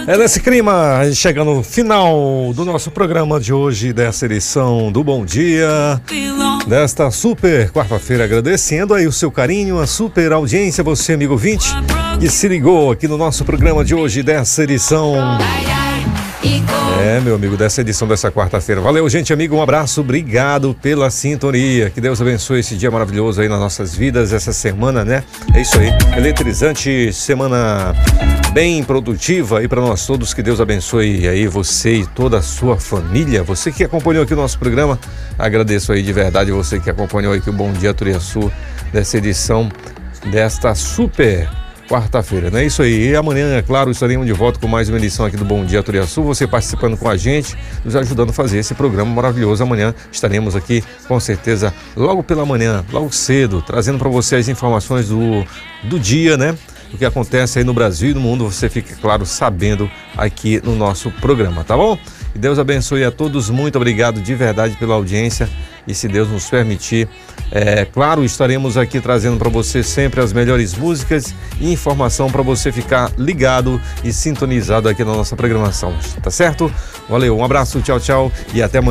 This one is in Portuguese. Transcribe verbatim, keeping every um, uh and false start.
É nesse clima, chegando no final do nosso programa de hoje, dessa edição do Bom Dia, desta super quarta-feira, agradecendo aí o seu carinho, a super audiência, você amigo ouvinte, que se ligou aqui no nosso programa de hoje, dessa edição. É, meu amigo, dessa edição dessa quarta-feira. Valeu, gente, amigo, um abraço, obrigado pela sintonia. Que Deus abençoe esse dia maravilhoso aí nas nossas vidas, essa semana, né? É isso aí, eletrizante, semana bem produtiva aí para nós todos. Que Deus abençoe aí você e toda a sua família. Você que acompanhou aqui o nosso programa, agradeço aí de verdade você que acompanhou aqui o Bom Dia Turiaçu, dessa edição desta super quarta-feira, não é isso aí? E amanhã, é claro, estaremos de volta com mais uma edição aqui do Bom Dia Turiaçu, você participando com a gente, nos ajudando a fazer esse programa maravilhoso. Amanhã estaremos aqui, com certeza, logo pela manhã, logo cedo, trazendo para você as informações do, do dia, né? O que acontece aí no Brasil e no mundo, você fica, claro, sabendo aqui no nosso programa, tá bom? Que Deus abençoe a todos, muito obrigado de verdade pela audiência e se Deus nos permitir, é claro, estaremos aqui trazendo para você sempre as melhores músicas e informação para você ficar ligado e sintonizado aqui na nossa programação, tá certo? Valeu, um abraço, tchau, tchau e até amanhã.